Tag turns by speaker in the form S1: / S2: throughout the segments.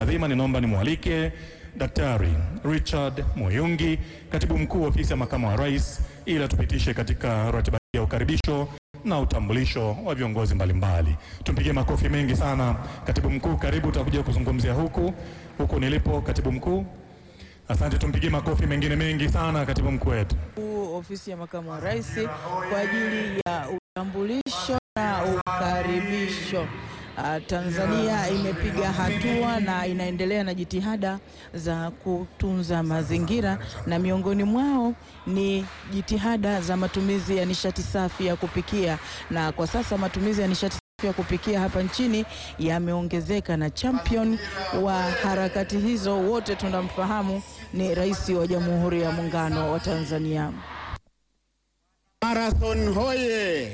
S1: adhima, ninaomba nimwalike Daktari Richard Muyungi, Katibu Mkuu Ofisi ya Makamu wa Rais, ili atupitishe katika ratiba ya ukaribisho na utambulisho wa viongozi mbalimbali. Tumpigie makofi mengi sana. Katibu Mkuu, karibu, utakuja kuzungumzia huku nilipo. Katibu Mkuu, asante. Tumpigie makofi mengine mengi sana Katibu Mkuu wetu.
S2: Ofisi ya Makamu wa Rais kwa ajili ya utambulisho na ukaribisho. Tanzania imepiga hatua na inaendelea na jitihada za kutunza mazingira, na miongoni mwao ni jitihada za matumizi ya nishati safi ya kupikia, na kwa sasa matumizi ya nishati safi ya kupikia hapa nchini yameongezeka, na champion wa harakati hizo wote tunamfahamu ni Rais wa Jamhuri ya Muungano wa Tanzania.
S3: Marathon hoye!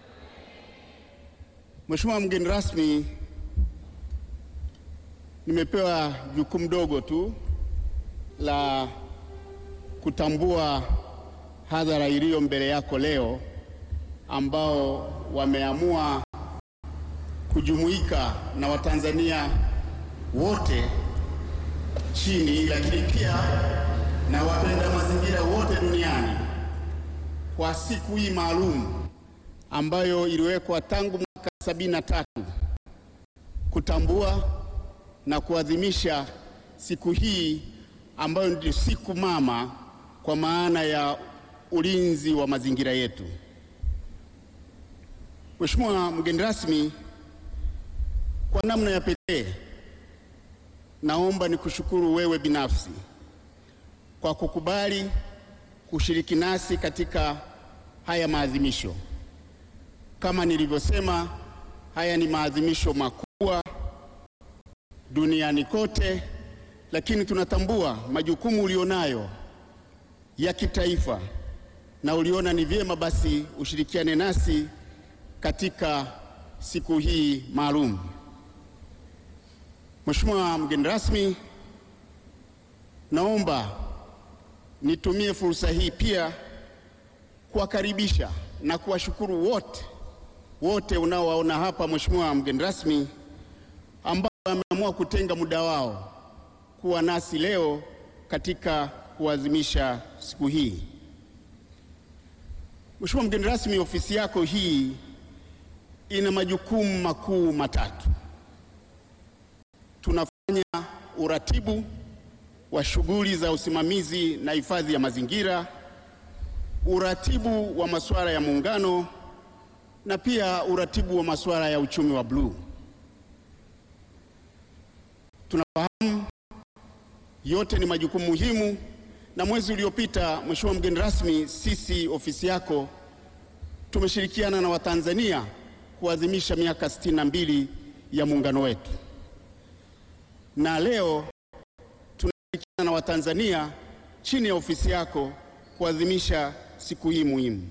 S3: Mheshimiwa mgeni rasmi, nimepewa jukumu dogo tu la kutambua hadhara iliyo mbele yako leo, ambao wameamua kujumuika na Watanzania wote chini, lakini pia na wapenda mazingira wote duniani kwa siku hii maalum ambayo iliwekwa tangu mwaka 73 kutambua na kuadhimisha siku hii ambayo ndio siku mama kwa maana ya ulinzi wa mazingira yetu. Mheshimiwa mgeni rasmi, kwa namna ya pekee naomba nikushukuru wewe binafsi kwa kukubali kushiriki nasi katika haya maadhimisho. Kama nilivyosema, haya ni maadhimisho makubwa duniani kote, lakini tunatambua majukumu ulionayo ya kitaifa na uliona ni vyema basi ushirikiane nasi katika siku hii maalum. Mheshimiwa mgeni rasmi, naomba nitumie fursa hii pia kuwakaribisha na kuwashukuru wote unaowaona hapa, Mheshimiwa mgeni rasmi, ambao wameamua kutenga muda wao kuwa nasi leo katika kuadhimisha siku hii. Mheshimiwa mgeni rasmi, ofisi yako hii ina majukumu makuu matatu. Tunafanya uratibu wa shughuli za usimamizi na hifadhi ya mazingira, uratibu wa masuala ya muungano, na pia uratibu wa masuala ya uchumi wa bluu. Tunafahamu yote ni majukumu muhimu, na mwezi uliopita, Mheshimiwa mgeni rasmi, sisi ofisi yako tumeshirikiana na Watanzania kuadhimisha miaka 62 ya muungano wetu, na leo tunashirikiana na Watanzania chini ya ofisi yako kuadhimisha siku hii muhimu.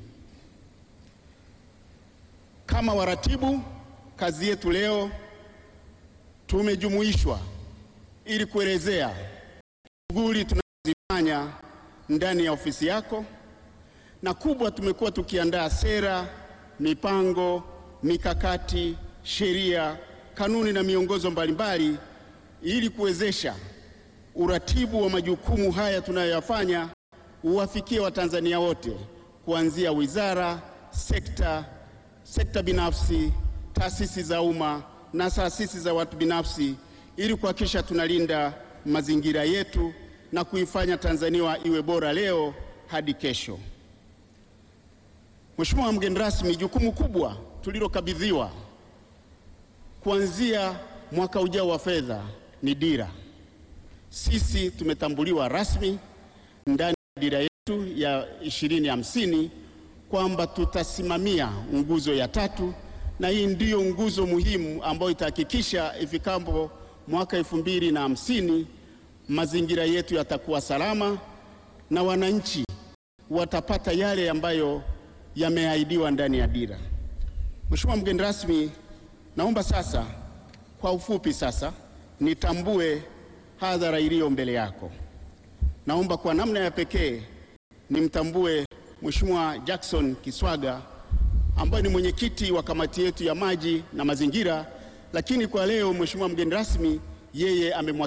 S3: Kama waratibu, kazi yetu leo tumejumuishwa ili kuelezea shughuli tunazofanya ndani ya ofisi yako, na kubwa tumekuwa tukiandaa sera, mipango, mikakati, sheria, kanuni na miongozo mbalimbali ili kuwezesha uratibu wa majukumu haya tunayoyafanya uwafikie Watanzania wote, kuanzia wizara, sekta binafsi, taasisi za umma na taasisi za watu binafsi, ili kuhakikisha tunalinda mazingira yetu na kuifanya Tanzania iwe bora leo hadi kesho. Mheshimiwa mgeni rasmi, jukumu kubwa tulilokabidhiwa kuanzia mwaka ujao wa fedha ni dira. Sisi tumetambuliwa rasmi ndani ya dira yetu ya 2050 kwamba tutasimamia nguzo ya 3, na hii ndiyo nguzo muhimu ambayo itahakikisha ifikapo mwaka 2050 mazingira yetu yatakuwa salama na wananchi watapata yale ambayo yameahidiwa ndani ya dira. Mheshimiwa mgeni rasmi, naomba sasa kwa ufupi nitambue hadhara iliyo mbele yako. Naomba kwa namna ya pekee nimtambue Mheshimiwa Jackson Kiswaga ambaye ni mwenyekiti wa kamati yetu ya maji na mazingira, lakini kwa leo Mheshimiwa mgeni rasmi, yeye